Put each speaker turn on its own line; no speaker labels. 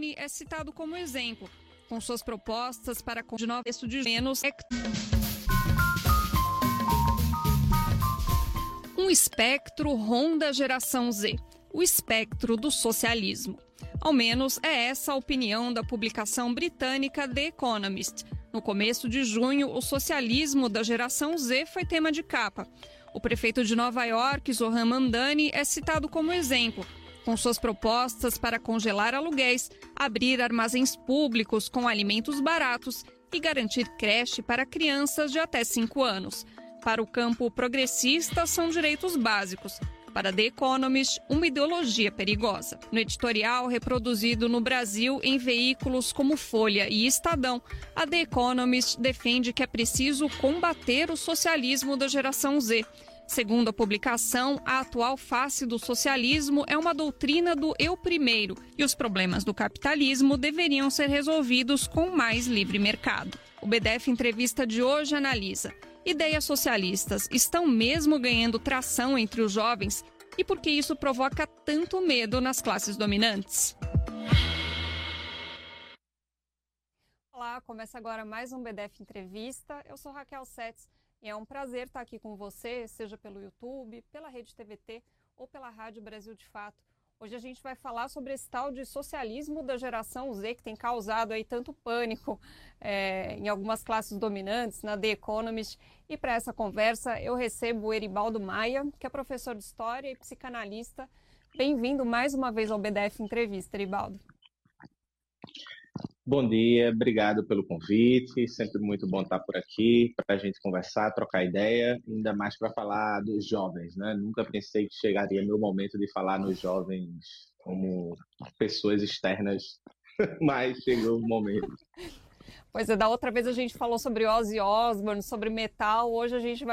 Mandani é citado como exemplo, com suas propostas para de texto de menos um espectro ronda a geração Z, o espectro do socialismo. Ao menos é essa a opinião da publicação britânica The Economist. No começo de junho, o socialismo da geração Z foi tema de capa. O prefeito de Nova York, Zohran Mamdani, é citado como exemplo, com suas propostas para congelar aluguéis, abrir armazéns públicos com alimentos baratos e garantir creche para crianças de até 5 anos. Para o campo progressista, são direitos básicos. Para The Economist, uma ideologia perigosa. No editorial reproduzido no Brasil em veículos como Folha e Estadão, a The Economist defende que é preciso combater o socialismo da geração Z. Segundo a publicação, a atual face do socialismo é uma doutrina do eu primeiro e os problemas do capitalismo deveriam ser resolvidos com mais livre mercado. O BDF Entrevista de hoje analisa: ideias socialistas estão mesmo ganhando tração entre os jovens e por que isso provoca tanto medo nas classes dominantes? Olá, começa agora mais um BDF Entrevista. Eu sou Raquel Setz e é um prazer estar aqui com você, seja pelo YouTube, pela Rede TVT ou pela Rádio Brasil de Fato. Hoje a gente vai falar sobre esse tal de socialismo da geração Z que tem causado aí tanto pânico em algumas classes dominantes, na The Economist. E para essa conversa eu recebo o Eribaldo Maia, que é professor de História e psicanalista. Bem-vindo mais uma vez ao BDF Entrevista, Eribaldo.
Bom dia, obrigado pelo convite, sempre muito bom estar por aqui para a gente conversar, trocar ideia, ainda mais para falar dos jovens, né? Nunca pensei que chegaria meu momento de falar nos jovens como pessoas externas, mas chegou o momento.
Pois é, da outra vez a gente falou sobre Ozzy Osbourne, sobre metal, hoje a gente vai